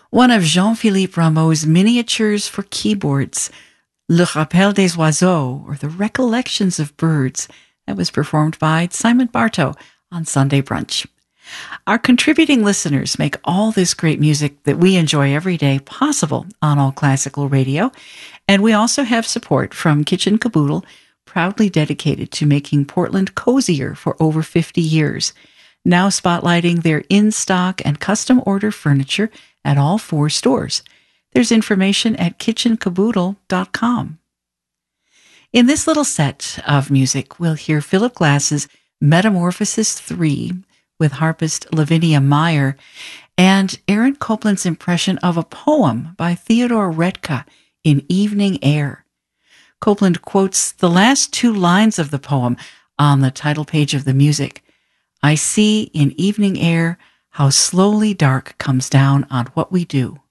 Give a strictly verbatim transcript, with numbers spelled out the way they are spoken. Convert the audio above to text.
one of Jean-Philippe Rameau's miniatures for keyboards, Le Rappel des Oiseaux, or The Recollections of Birds, that was performed by Simon Bartow on Sunday Brunch. Our contributing listeners make all this great music that we enjoy every day possible on All Classical Radio, and we also have support from Kitchen Caboodle, proudly dedicated to making Portland cozier for over fifty years, now spotlighting their in-stock and custom order furniture at all four stores. There's information at kitchen caboodle dot com. In this little set of music, we'll hear Philip Glass's Metamorphosis three with harpist Lavinia Meyer, and Aaron Copland's impression of a poem by Theodore Redka in Evening Air. Copland quotes the last two lines of the poem on the title page of the music. I see in evening air how slowly dark comes down on what we do.